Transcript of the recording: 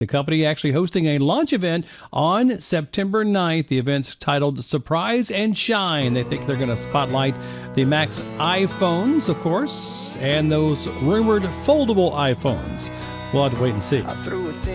The company actually hosting a launch event on September 9th. The event's titled Surprise and Shine. They think they're going to spotlight the Max iPhones, of course, and those rumored foldable iPhones. We'll have to wait and see.